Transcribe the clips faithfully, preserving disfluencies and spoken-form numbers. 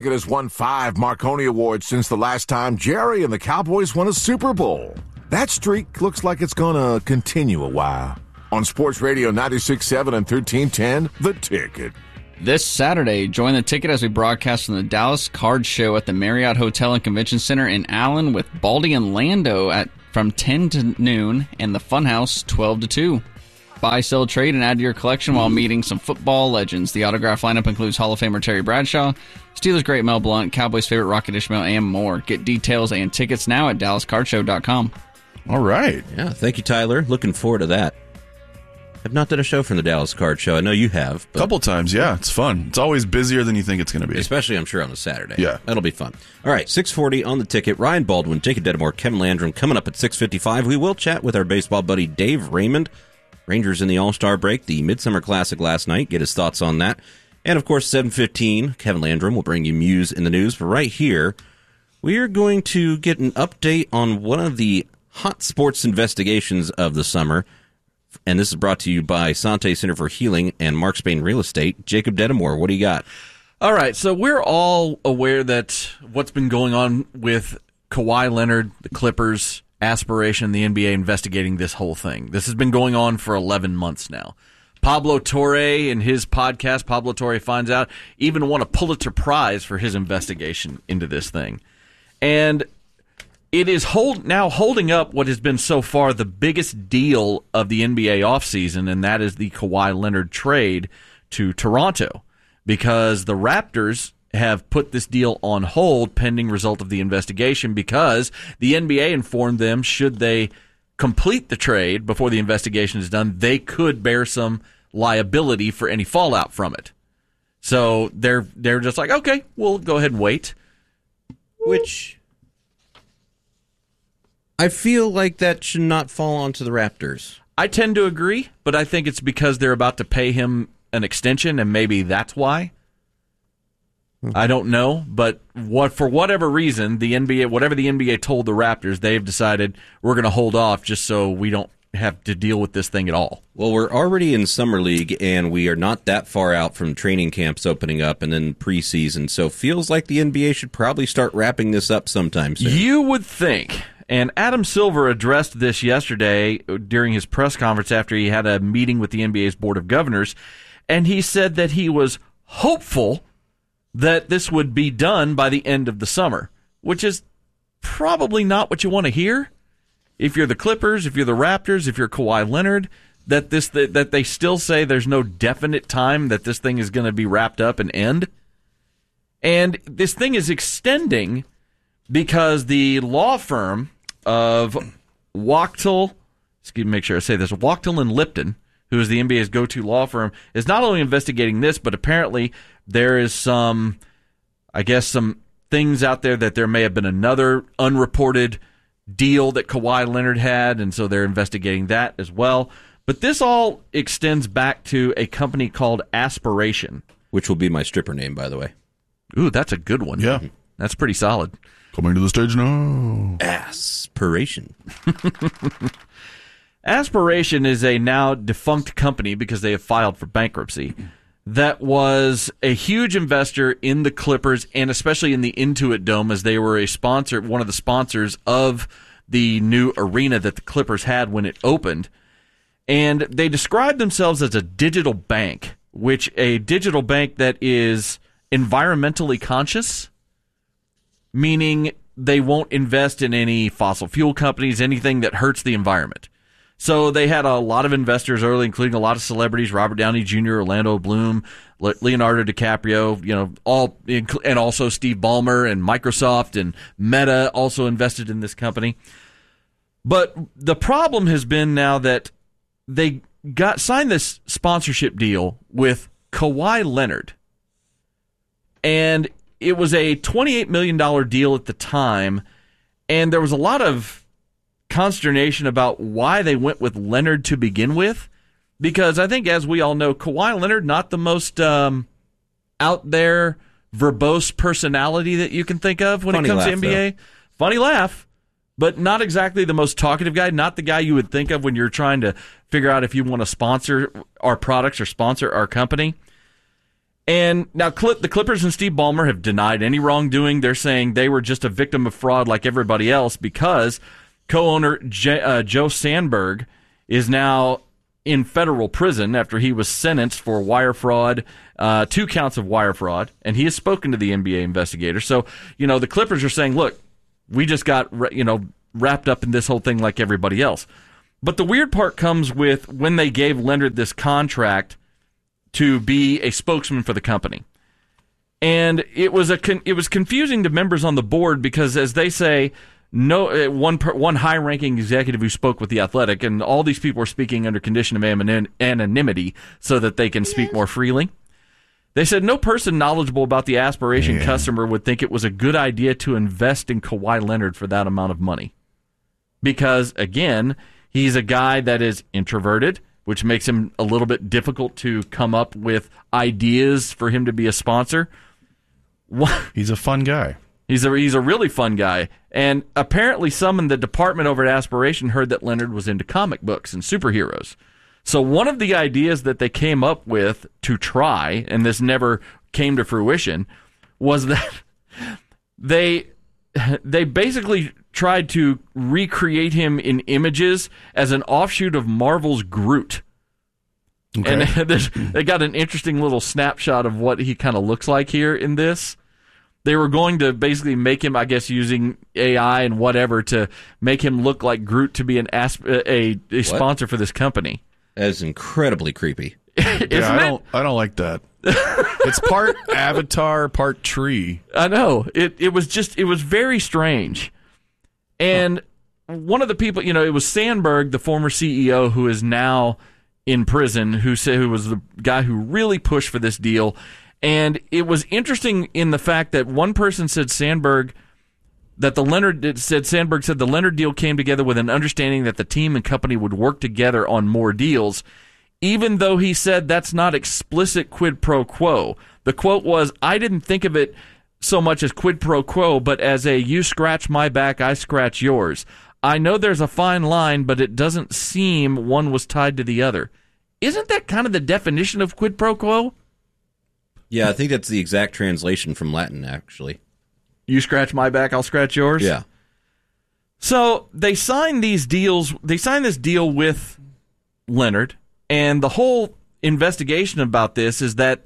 Ticket has won five Marconi Awards since the last time Jerry and the Cowboys won a Super Bowl. That streak looks like it's going to continue a while. On Sports Radio ninety-six point seven and thirteen ten, The Ticket. This Saturday, join The Ticket as we broadcast from the Dallas Card Show at the Marriott Hotel and Convention Center in Allen with Baldy and Lando at from ten to noon and the Funhouse twelve to two. Buy, sell, trade, and add to your collection while meeting some football legends. The autograph lineup includes Hall of Famer Terry Bradshaw, Steelers great Mel Blount, Cowboys favorite Rocket Ishmael, and more. Get details and tickets now at dallas card show dot com. All right. Yeah, thank you, Tyler. Looking forward to that. I've not done a show from the Dallas Card Show. I know you have. A couple times, yeah. It's fun. It's always busier than you think it's going to be. Especially, I'm sure, on a Saturday. Yeah. That'll be fun. All right, six forty on The Ticket. Ryan Baldwin, Jacob Dedamore, Kevin Landrum coming up at six fifty-five. We will chat with our baseball buddy Dave Raymond. Rangers in the All-Star break, the Midsummer Classic last night. Get his thoughts on that. And, of course, seven fifteen, Kevin Landrum will bring you Muse in the News. But right here, we are going to get an update on one of the hot sports investigations of the summer. And this is brought to you by Sante Center for Healing and Mark Spain Real Estate. Jacob Dedamore, what do you got? All right, so we're all aware that what's been going on with Kawhi Leonard, the Clippers, aspiration, the N B A investigating this whole thing. This has been going on for eleven months now. Pablo Torre, in his podcast, Pablo Torre Finds Out, even won a Pulitzer Prize for his investigation into this thing. And it is hold, now holding up what has been so far the biggest deal of the N B A offseason, and that is the Kawhi Leonard trade to Toronto, because the Raptors have put this deal on hold pending result of the investigation, because the N B A informed them should they complete the trade before the investigation is done, they could bear some liability for any fallout from it. So they're they're just like, okay, we'll go ahead and wait. Which I feel like that should not fall onto the Raptors. I tend to agree, but I think it's because they're about to pay him an extension, and maybe that's why. I don't know, but what for whatever reason, the N B A, whatever the N B A told the Raptors, they've decided we're going to hold off just so we don't have to deal with this thing at all. Well, we're already in Summer League, and we are not that far out from training camps opening up and then preseason, so feels like the N B A should probably start wrapping this up sometime soon. You would think. And Adam Silver addressed this yesterday during his press conference after he had a meeting with the N B A's Board of Governors, and he said that he was hopeful that this would be done by the end of the summer, which is probably not what you want to hear. If you're the Clippers, if you're the Raptors, if you're Kawhi Leonard, that this that, that they still say there's no definite time that this thing is going to be wrapped up and end. And this thing is extending because the law firm of Wachtel, excuse me, make sure I say this, Wachtel and Lipton, who is the N B A's go-to law firm, is not only investigating this, but apparently there is some, I guess, some things out there that there may have been another unreported deal that Kawhi Leonard had, and so they're investigating that as well. But this all extends back to a company called Aspiration. Which will be my stripper name, by the way. Ooh, that's a good one. Yeah. That's pretty solid. Coming to the stage now. Aspiration. Aspiration is a now defunct company because they have filed for bankruptcy. That was a huge investor in the Clippers and especially in the Intuit Dome, as they were a sponsor, one of the sponsors of the new arena that the Clippers had when it opened. And they described themselves as a digital bank, which a digital bank that is environmentally conscious, meaning they won't invest in any fossil fuel companies, anything that hurts the environment. So they had a lot of investors early, including a lot of celebrities: Robert Downey Junior, Orlando Bloom, Leonardo DiCaprio, you know, all, and also Steve Ballmer, and Microsoft and Meta also invested in this company. But the problem has been now that they got signed this sponsorship deal with Kawhi Leonard, and it was a twenty-eight million dollars deal at the time, and there was a lot of consternation about why they went with Leonard to begin with, because I think, as we all know, Kawhi Leonard, not the most um, out there, verbose personality that you can think of when Funny it comes laugh, to N B A. though. Funny laugh, but not exactly the most talkative guy, not the guy you would think of when you're trying to figure out if you want to sponsor our products or sponsor our company. And now Clip, the Clippers and Steve Ballmer have denied any wrongdoing. They're saying they were just a victim of fraud like everybody else because co-owner J, uh, Joe Sandberg is now in federal prison after he was sentenced for wire fraud, uh, two counts of wire fraud, and he has spoken to the N B A investigator. So, you know, the Clippers are saying, look, we just got, you know, wrapped up in this whole thing like everybody else. But the weird part comes with when they gave Leonard this contract to be a spokesman for the company. And it was a con- it was confusing to members on the board because, as they say, no one per, one high-ranking executive who spoke with The Athletic, and all these people are speaking under condition of anon- anonymity so that they can speak more freely. They said no person knowledgeable about the aspiration yeah. customer would think it was a good idea to invest in Kawhi Leonard for that amount of money. Because, again, he's a guy that is introverted, which makes him a little bit difficult to come up with ideas for him to be a sponsor. He's a fun guy. He's a he's a really fun guy. And apparently some in the department over at Aspiration heard that Leonard was into comic books and superheroes. So one of the ideas that they came up with to try, and this never came to fruition, was that they they basically tried to recreate him in images as an offshoot of Marvel's Groot. Okay. And they got an interesting little snapshot of what he kind of looks like here in this. They were going to basically make him, I guess, using A I and whatever to make him look like Groot to be an asp- a, a sponsor for this company. That is incredibly creepy. Isn't yeah, I it? don't, I don't like that. It's part Avatar, part tree. I know. It it was just, it was very strange. And huh. one of the people, you know, it was Sandberg, the former C E O, who is now in prison, who said, who was the guy who really pushed for this deal. And it was interesting in the fact that one person said Sandberg, that the Leonard said Sandberg said the Leonard deal came together with an understanding that the team and company would work together on more deals, even though he said that's not explicit quid pro quo. The quote was, "I didn't think of it so much as quid pro quo, but as a you scratch my back, I scratch yours. I know there's a fine line, but it doesn't seem one was tied to the other." Isn't that kind of the definition of quid pro quo? Yeah, I think that's the exact translation from Latin, actually. You scratch my back, I'll scratch yours? Yeah. So they signed these deals, they signed this deal with Leonard, and the whole investigation about this is that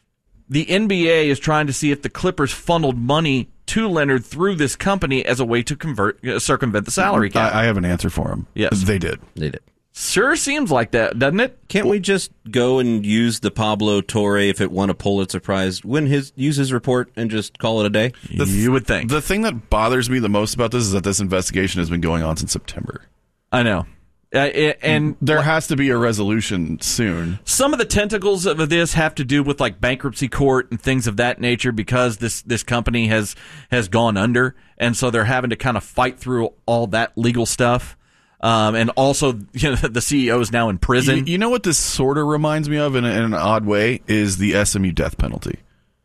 the N B A is trying to see if the Clippers funneled money to Leonard through this company as a way to convert, uh, circumvent the salary cap. I, I have an answer for him. Yes. They did. They did. Sure seems like that, doesn't it? Can't we just go and use the Pablo Torre if it won a Pulitzer Prize, win his use his report and just call it a day? The th- you would think. The thing that bothers me the most about this is that this investigation has been going on since September. I know. Uh, and there has to be a resolution soon. Some of the tentacles of this have to do with like bankruptcy court and things of that nature because this, this company has has gone under, and so they're having to kind of fight through all that legal stuff. Um, and also, you know, the C E O is now in prison. You, you know what this sort of reminds me of in, a, in an odd way is the S M U death penalty.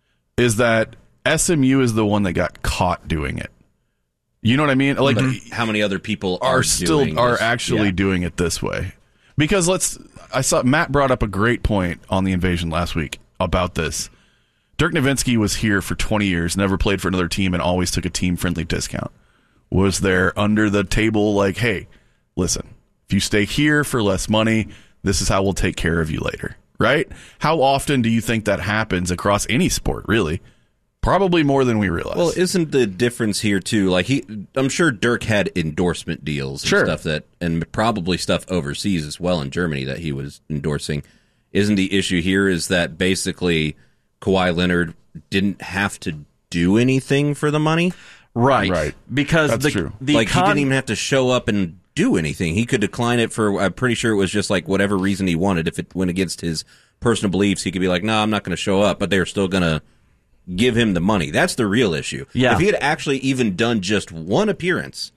Is that S M U is the one that got caught doing it. You know what I mean? Like, but how many other people are, are still doing are this? actually yeah. doing it this way? Because let's. I saw Matt brought up a great point on the Invasion last week about this. Dirk Nowitzki was here for twenty years, never played for another team, and always took a team friendly discount. Was there under the table like, hey, listen, if you stay here for less money, this is how we'll take care of you later, right? How often do you think that happens across any sport, really? Probably more than we realize. Well, isn't the difference here, too, like, he, I'm sure Dirk had endorsement deals and sure. stuff that, and probably stuff overseas as well in Germany that he was endorsing. Isn't the issue here is that basically Kawhi Leonard didn't have to do anything for the money? Right. Right. Because That's the, true. the like, con- he didn't even have to show up and do anything. He could decline it for, I'm pretty sure it was just like whatever reason he wanted. If it went against his personal beliefs, he could be like, no, I'm not going to show up, but they're still going to give him the money. That's the real issue. Yeah. If he had actually even done just one appearance,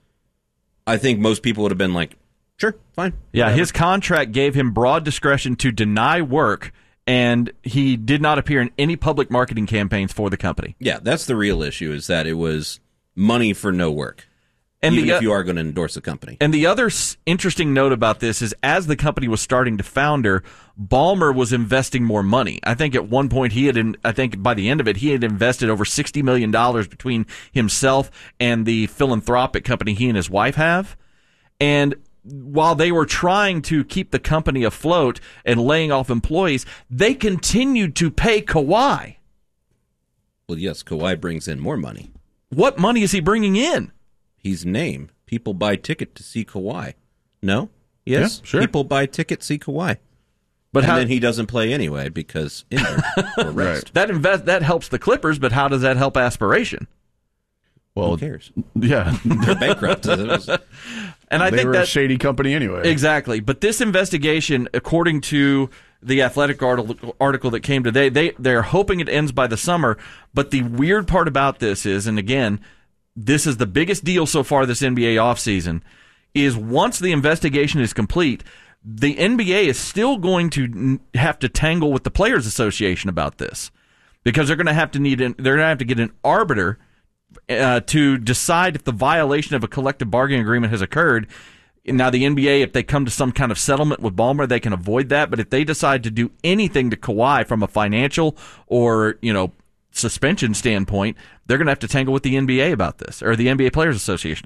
I think most people would have been like, sure, fine. Yeah, whatever. his contract gave him broad discretion to deny work, and he did not appear in any public marketing campaigns for the company. Yeah, that's the real issue, is that it was money for no work. And even the, if you are going to endorse a company. And the other s- interesting note about this is as the company was starting to founder, Ballmer was investing more money. I think at one point he had, in, I think by the end of it, he had invested over sixty million dollars between himself and the philanthropic company he and his wife have. And while they were trying to keep the company afloat and laying off employees, they continued to pay Kawhi. Well, yes, Kawhi brings in more money. What money is he bringing in? He's name. People buy ticket to see Kawhi. No? Yes? Yeah, sure. People buy ticket, see Kawhi. But and how, then he doesn't play anyway because injured or rest. that invest that helps the Clippers, but how does that help aspiration? Well, Who cares? yeah. They're bankrupt. It was- And I they think were that a shady company anyway. exactly. But this investigation, according to the Athletic article, article that came today, they they're hoping it ends by the summer. But the weird part about this is, and again, this is the biggest deal so far this N B A offseason, is once the investigation is complete, the N B A is still going to have to tangle with the Players Association about this because they're going to have to need an, they're going to have to get an arbiter uh, to decide if the violation of a collective bargaining agreement has occurred. Now, the N B A, if they come to some kind of settlement with Ballmer, they can avoid that. But if they decide to do anything to Kawhi from a financial or, you know, suspension standpoint, they're going to have to tangle with the N B A about this, or the N B A Players Association